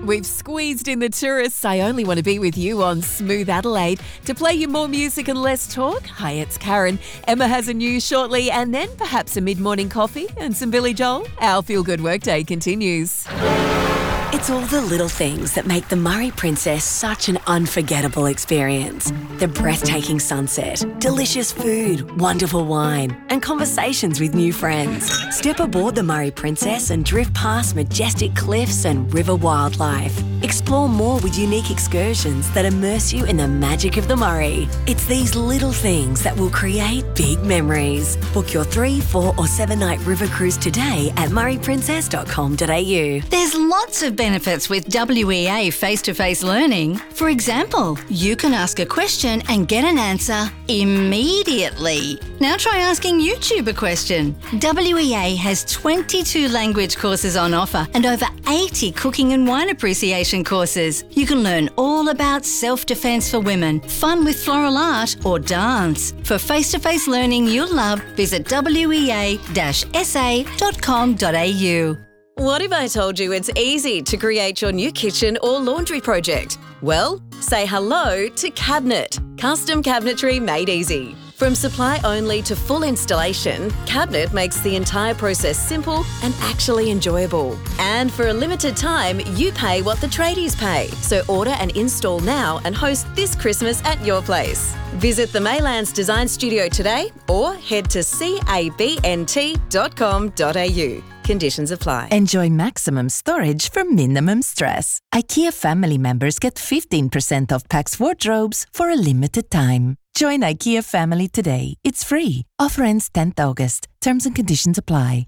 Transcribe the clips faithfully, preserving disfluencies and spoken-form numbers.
We've squeezed in the tourists. I only want to be with you on Smooth Adelaide. To play you more music and less talk, hi, it's Karen. Emma has a news shortly, and then perhaps a mid-morning coffee and some Billy Joel. Our feel-good workday continues. It's all the little things that make the Murray Princess such an unforgettable experience. The breathtaking sunset, delicious food, wonderful wine, and conversations with new friends. Step aboard the Murray Princess and drift past majestic cliffs and river wildlife. Explore more with unique excursions that immerse you in the magic of the Murray. It's these little things that will create big memories. Book your three, four or seven night river cruise today at murray princess dot com dot a u. There's lots of benefits with W E A face-to-face learning. For example, you can ask a question and get an answer immediately. Now try asking YouTube a question. W E A has twenty-two language courses on offer and over eighty cooking and wine appreciation courses. You can learn all about self-defense for women, fun with floral art or dance. For face-to-face learning you'll love, visit w e a dash s a dot com dot a u. What if I told you it's easy to create your new kitchen or laundry project? Well, say hello to Cabinet. Custom cabinetry made easy. From supply only to full installation, Cabinet makes the entire process simple and actually enjoyable. And for a limited time, you pay what the tradies pay. So order and install now and host this Christmas at your place. Visit the Maylands Design Studio today or head to cabnt dot com dot a u. Conditions apply. Enjoy maximum storage for minimum stress. IKEA family members get fifteen percent off Pax wardrobes for a limited time. Join IKEA family today. It's free. Offer ends tenth August. Terms and conditions apply.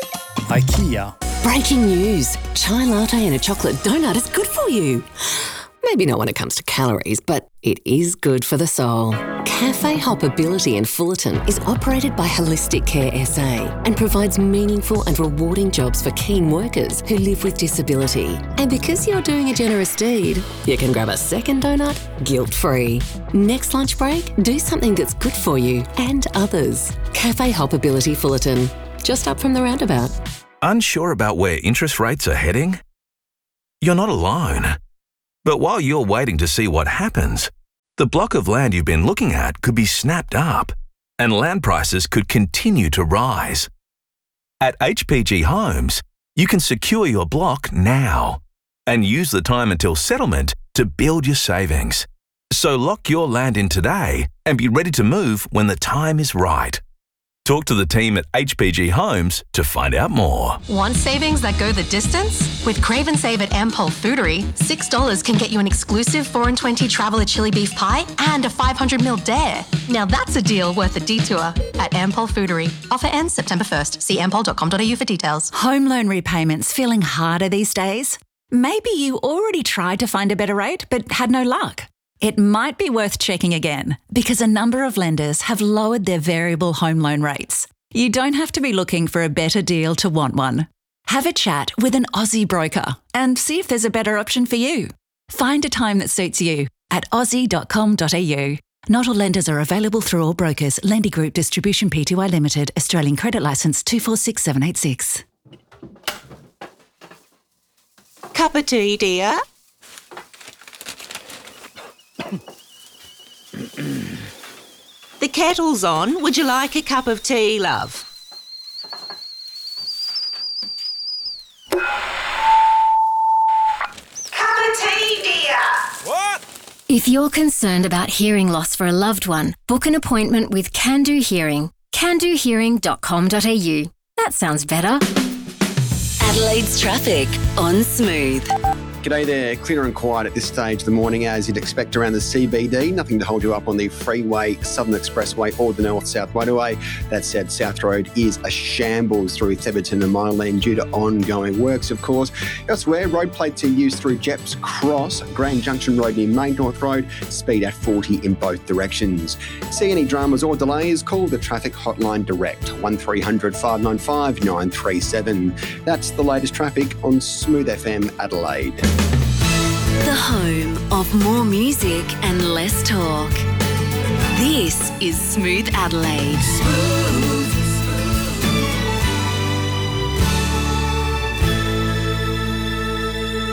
IKEA. Breaking news. Chai latte and a chocolate donut is good for you. Maybe not when it comes to calories, but it is good for the soul. Cafe Hoppability in Fullerton is operated by Holistic Care S A and provides meaningful and rewarding jobs for keen workers who live with disability. And because you're doing a generous deed, you can grab a second donut guilt-free. Next lunch break, do something that's good for you and others. Cafe Hoppability Fullerton, just up from the roundabout. Unsure about where interest rates are heading? You're not alone. But while you're waiting to see what happens, the block of land you've been looking at could be snapped up and land prices could continue to rise. At H P G Homes, you can secure your block now and use the time until settlement to build your savings. So lock your land in today and be ready to move when the time is right. Talk to the team at H P G Homes to find out more. Want savings that go the distance? With Crave and Save at Ampol Foodery, six dollars can get you an exclusive four and twenty Traveller chili beef pie and a five hundred milliliter dare. Now that's a deal worth a detour at Ampol Foodery. Offer ends September first. See ampol dot com dot a u for details. Home loan repayments feeling harder these days? Maybe you already tried to find a better rate but had no luck. It might be worth checking again because a number of lenders have lowered their variable home loan rates. You don't have to be looking for a better deal to want one. Have a chat with an Aussie broker and see if there's a better option for you. Find a time that suits you at aussie dot com dot a u. Not all lenders are available through all brokers. Lendy Group Distribution Pty Limited, Australian Credit Licence two four six seven eight six. Cup of tea, dear? The kettle's on. Would you like a cup of tea, love? Cup of tea, dear. What? If you're concerned about hearing loss for a loved one, book an appointment with Can Do Hearing. can do hearing dot com dot a u. That sounds better. Adelaide's traffic on Smooth. G'day there, clear and quiet at this stage of the morning as you'd expect around the C B D. Nothing to hold you up on the Freeway, Southern Expressway or the North-South Motorway. That said, South Road is a shambles through Theberton and Mile End due to ongoing works, of course. Elsewhere, road plates are used through Jeps Cross, Grand Junction Road near Main North Road, speed at forty in both directions. See any dramas or delays, call the traffic hotline direct, one three hundred five nine five nine three seven. That's the latest traffic on Smooth F M Adelaide. The home of more music and less talk. This is Smooth Adelaide. Smooth. We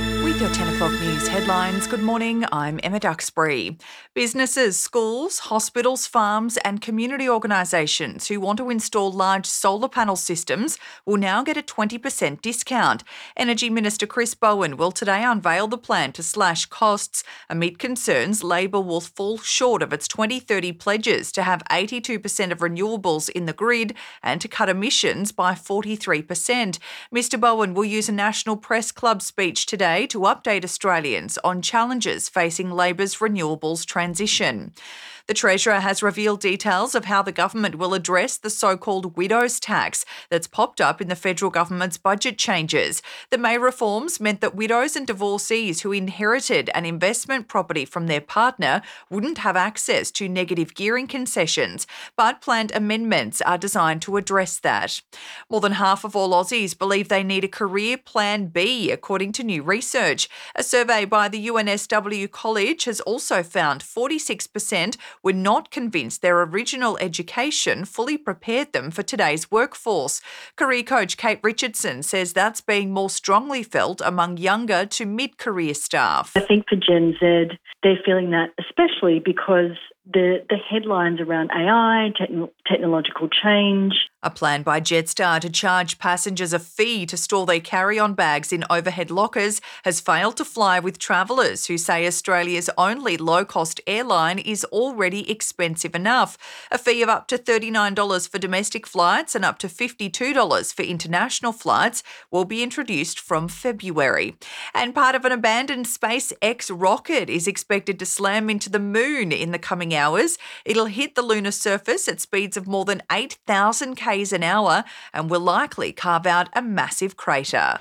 your ten o'clock news headlines. Good morning, I'm Emma Duxbury. Businesses, schools, hospitals, farms and community organisations who want to install large solar panel systems will now get a twenty percent discount. Energy Minister Chris Bowen will today unveil the plan to slash costs amid concerns Labor will fall short of its twenty thirty pledges to have eighty-two percent of renewables in the grid and to cut emissions by forty-three percent. Mister Bowen will use a National Press Club speech today to update Australians on challenges facing Labor's renewables transition. The Treasurer has revealed details of how the government will address the so-called widows tax that's popped up in the federal government's budget changes. The May reforms meant that widows and divorcees who inherited an investment property from their partner wouldn't have access to negative gearing concessions, but planned amendments are designed to address that. More than half of all Aussies believe they need a career plan B, according to new research. A survey by the U N S W College has also found forty-six percent were not convinced their original education fully prepared them for today's workforce. Career coach Kate Richardson says that's being more strongly felt among younger to mid-career staff. I think for Gen Z, they're feeling that especially because the, the headlines around A I, techn- technological change. A plan by Jetstar to charge passengers a fee to store their carry-on bags in overhead lockers has failed to fly with travellers who say Australia's only low-cost airline is already expensive enough. A fee of up to thirty-nine dollars for domestic flights and up to fifty-two dollars for international flights will be introduced from February. And part of an abandoned SpaceX rocket is expected to slam into the moon in the coming hours. It'll hit the lunar surface at speeds of more than eight thousand kilometres an hour and will likely carve out a massive crater.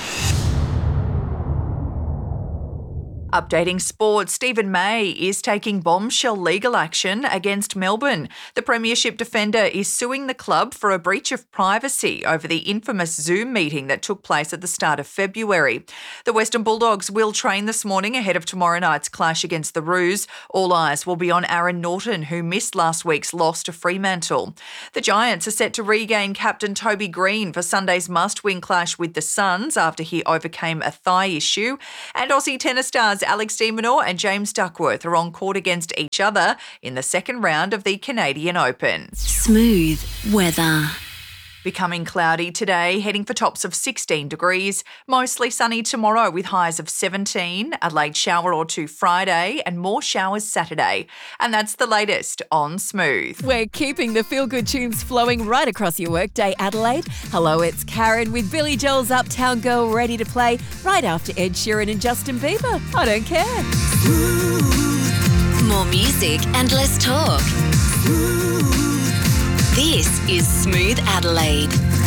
Updating sport, Stephen May is taking bombshell legal action against Melbourne. The Premiership defender is suing the club for a breach of privacy over the infamous Zoom meeting that took place at the start of February. The Western Bulldogs will train this morning ahead of tomorrow night's clash against the Roos. All eyes will be on Aaron Norton, who missed last week's loss to Fremantle. The Giants are set to regain captain Toby Green for Sunday's must-win clash with the Suns after he overcame a thigh issue. And Aussie tennis stars Alex de Minaur and James Duckworth are on court against each other in the second round of the Canadian Open. Smooth weather. Becoming cloudy today, heading for tops of sixteen degrees. Mostly sunny tomorrow with highs of seventeen, a late shower or two Friday and more showers Saturday. And that's the latest on Smooth. We're keeping the feel-good tunes flowing right across your workday, Adelaide. Hello, it's Karen with Billy Joel's Uptown Girl ready to play right after Ed Sheeran and Justin Bieber. I don't care. More music and less talk. This is Smooth Adelaide.